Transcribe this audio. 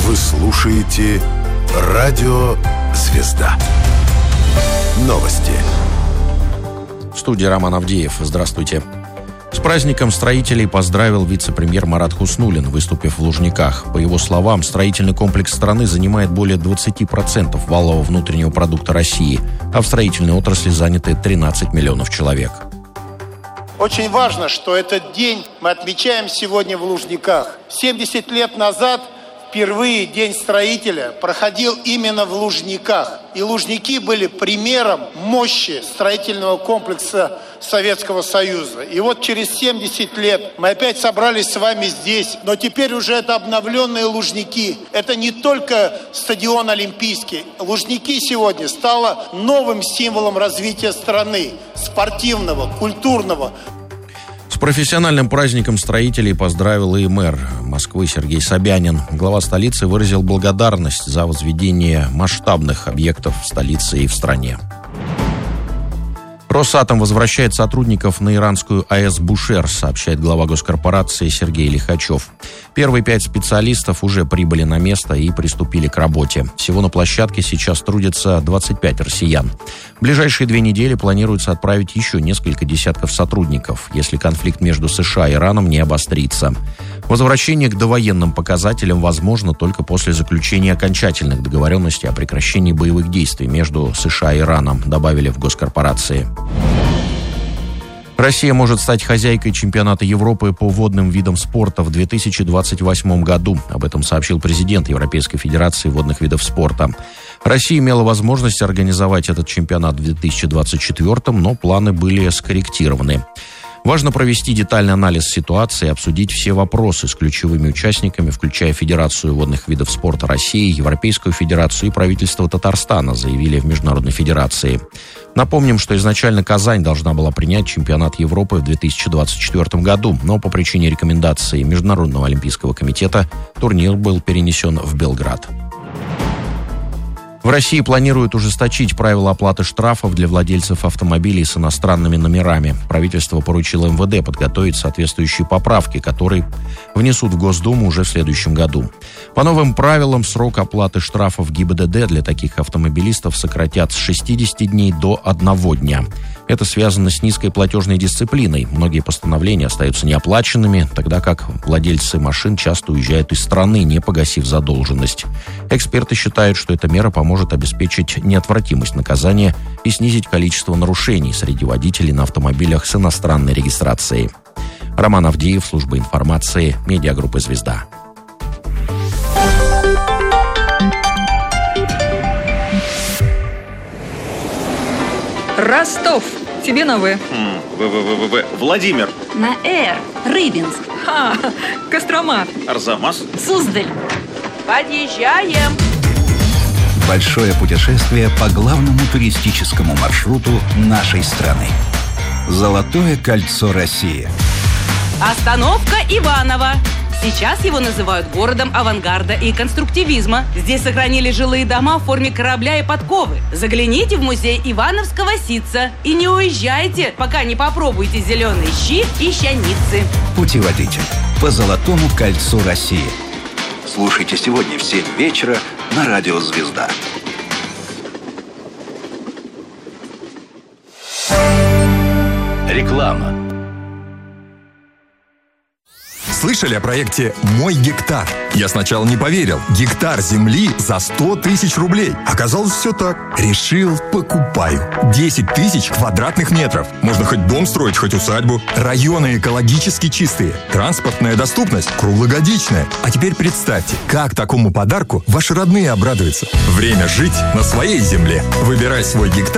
Вы слушаете «Радио Звезда». Новости. В студии Роман Авдеев. Здравствуйте. С праздником строителей поздравил вице-премьер Марат Хуснуллин, выступив в Лужниках. По его словам, строительный комплекс страны занимает более 20% валового внутреннего продукта России, а в строительной отрасли заняты 13 миллионов человек. Очень важно, что этот день мы отмечаем сегодня в Лужниках. 70 лет назад впервые День строителя проходил именно в Лужниках. И Лужники были примером мощи строительного комплекса Советского Союза. И вот через 70 лет мы опять собрались с вами здесь. Но теперь уже это обновленные Лужники. Это не только стадион Олимпийский. Лужники сегодня стало новым символом развития страны. Спортивного, культурного. С профессиональным праздником строителей поздравил и мэр Москвы Сергей Собянин. Глава столицы выразил благодарность за возведение масштабных объектов в столице и в стране. Росатом возвращает сотрудников на иранскую АЭС «Бушер», сообщает глава госкорпорации Сергей Лихачев. Первые 5 специалистов уже прибыли на место и приступили к работе. Всего на площадке сейчас трудятся 25 россиян. В ближайшие 2 недели планируется отправить еще несколько десятков сотрудников, если конфликт между США и Ираном не обострится. Возвращение к довоенным показателям возможно только после заключения окончательных договоренностей о прекращении боевых действий между США и Ираном, добавили в госкорпорации. Россия может стать хозяйкой чемпионата Европы по водным видам спорта в 2028 году. Об этом сообщил президент Европейской Федерации водных видов спорта. Россия имела возможность организовать этот чемпионат в 2024, но планы были скорректированы. Важно провести детальный анализ ситуации и обсудить все вопросы с ключевыми участниками, включая Федерацию водных видов спорта России, Европейскую Федерацию и правительство Татарстана, заявили в Международной Федерации. Напомним, что изначально Казань должна была принять чемпионат Европы в 2024 году, но по причине рекомендаций Международного олимпийского комитета турнир был перенесен в Белград. В России планируют ужесточить правила оплаты штрафов для владельцев автомобилей с иностранными номерами. Правительство поручило МВД подготовить соответствующие поправки, которые внесут в Госдуму уже в следующем году. По новым правилам срок оплаты штрафов ГИБДД для таких автомобилистов сократят с 60 дней до 1 дня. Это связано с низкой платежной дисциплиной. Многие постановления остаются неоплаченными, тогда как владельцы машин часто уезжают из страны, не погасив задолженность. Эксперты считают, что эта мера поможет обеспечить неотвратимость наказания и снизить количество нарушений среди водителей на автомобилях с иностранной регистрацией. Роман Авдеев, служба информации, медиагруппа «Звезда». Ростов. Тебе на В. Владимир. На Р. Рыбинск. Кострома. Арзамас. Суздаль. Подъезжаем. Большое путешествие по главному туристическому маршруту нашей страны. Золотое кольцо России. Остановка Иваново. Сейчас его называют городом авангарда и конструктивизма. Здесь сохранили жилые дома в форме корабля и подковы. Загляните в музей Ивановского ситца и не уезжайте, пока не попробуете зеленые щи и щаницы. Путеводитель по Золотому кольцу России. Слушайте сегодня в 7 вечера на радио «Звезда». Реклама. Слышали о проекте «Мой гектар»? Я сначала не поверил. Гектар земли за 100 тысяч рублей. Оказалось, все так. Решил, покупаю. 10 тысяч квадратных метров. Можно хоть дом строить, хоть усадьбу. Районы экологически чистые. Транспортная доступность круглогодичная. А теперь представьте, как такому подарку ваши родные обрадуются. Время жить на своей земле. Выбирай свой гектар